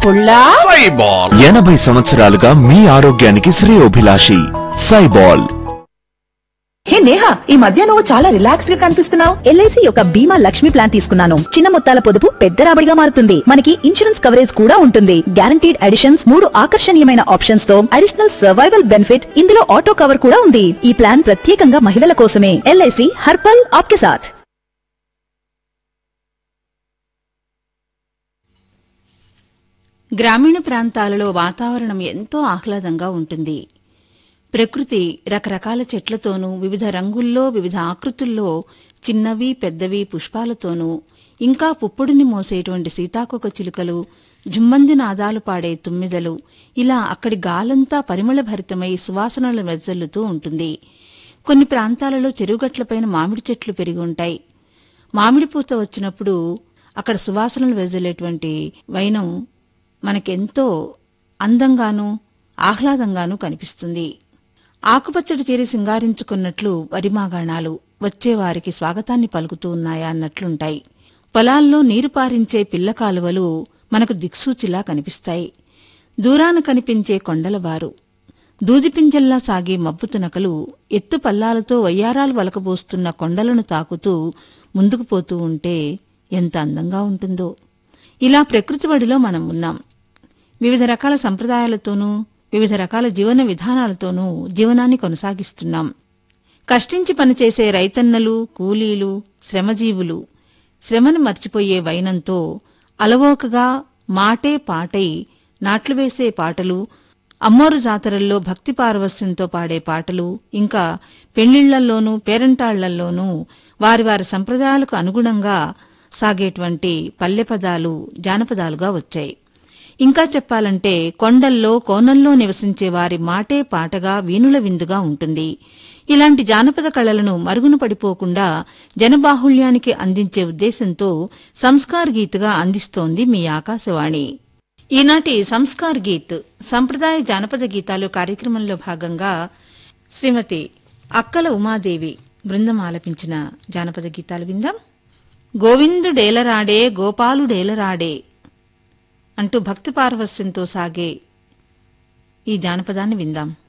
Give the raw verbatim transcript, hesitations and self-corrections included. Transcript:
పుల్లా సైబాల్ ఎనభై సంవత్సరాలుగా మీ ఆరోగ్యానికి శ్రేయోభిలాషి సైబాల్. హే నేహా, ఈ మధ్య నువ్వు చాలా రిలాక్స్డ్ గా కనిపిస్తున్నావు. ఎల్ఐసి యొక్క బీమా లక్ష్మి ప్లాన్ తీసుకున్నాను. చిన్న మొత్తాల పొదుపు పెద్ద రాబడిగా మారుతుంది. మనకి ఇన్సూరెన్స్ కవరేజ్ కూడా ఉంటుంది. గ్యారంటీడ్ అడిషన్స్, మూడు ఆకర్షణీయమైన ఆప్షన్స్ తో అడిషనల్ సర్వైవల్ బెనిఫిట్, ఇందులో ఆటో కవర్ కూడా ఉంది. ఈ ప్లాన్ ప్రత్యేకంగా మహిళల కోసమే. ఎల్ఐసి హర్పల్ ఆప్కే సాథ్. గ్రామీణ ప్రాంతాలలో వాతావరణం ఎంతో ఆహ్లాదంగా ఉంటుంది. ప్రకృతి రకరకాల చెట్లతోనూ, వివిధ రంగుల్లో, వివిధ ఆకృతుల్లో చిన్నవి పెద్దవి పుష్పాలతోనూ, ఇంకా పుప్పొడిని మోసేటువంటి సీతాకోక చిలుకలు, జుమ్మంది నాదాలు పాడే తుమ్మిదలు, ఇలా అక్కడి గాలంతా పరిమళభరితమై సువాసనలు వెదజల్లుతూ ఉంటుంది. కొన్ని ప్రాంతాలలో చెరువుగట్లపైన మామిడి చెట్లు పెరిగి ఉంటాయి. మామిడి పూత వచ్చినప్పుడు అక్కడ సువాసనలు వెదజల్లేటువంటి వైనం మనకెంతో అందంగానూ ఆహ్లాదంగానూ కనిపిస్తుంది. ఆకుపచ్చటి చీర సింగారించుకున్నట్లు వరిమాగాణాలు వచ్చేవారికి స్వాగతాన్ని పలుకుతూ ఉన్నాయా అన్నట్లుంటాయి. పొలాల్లో నీరు పారించే పిల్ల కాలువలు మనకు దిక్సూచిలా కనిపిస్తాయి. దూరాన కనిపించే కొండలబారు, దూదిపింజల్లా సాగే మబ్బు తునకలు ఎత్తు పల్లాలతో వయ్యారాలు వలకబోస్తున్న కొండలను తాకుతూ ముందుకు పోతూ ఉంటే ఎంత అందంగా ఉంటుందో. ఇలా ప్రకృతి బడిలో మనం ఉన్నాం. వివిధ రకాల సంప్రదాయాలతోనూ, వివిధ రకాల జీవన విధానాలతోనూ జీవనాన్ని కొనసాగిస్తున్నాం. కష్టించి పనిచేసే రైతన్నలు, కూలీలు, శ్రమజీవులు శ్రమను మర్చిపోయే వైనంతో అలవోకగా మాటే పాటై నాట్లు వేసే పాటలు, అమ్మోరు జాతరల్లో భక్తి పారవస్యంతో పాడే పాటలు, ఇంకా పెళ్లిళ్లల్లోనూ పేరంటాళ్లల్లోనూ వారి వారి సంప్రదాయాలకు అనుగుణంగా సాగేటువంటి పల్లెపదాలు జానపదాలుగా వచ్చాయి. ఇంకా చెప్పాలంటే కొండల్లో కోనల్లో నివసించే వారి మాటే పాటగా వీణుల విందుగా ఉంటుంది. ఇలాంటి జానపద కళలను మరుగున పడిపోకుండా జనబాహుళ్యానికి అందించే ఉద్దేశంతో సంస్కార్ గీత్గా అందిస్తోంది మీ ఆకాశవాణి. ఈనాటి సంస్కార్ గీత్ సంప్రదాయ జానపద గీతాలు కార్యక్రమంలో భాగంగా శ్రీమతి అక్కల ఉమాదేవి బృందం ఆలపించిన జానపద గీతాలు విందాం. గోవిందుడేలరాడే గోపాలుడేలరాడే అంటూ భక్తి పారవస్యంతో సాగే ఈ జానపదాన్ని విందాం.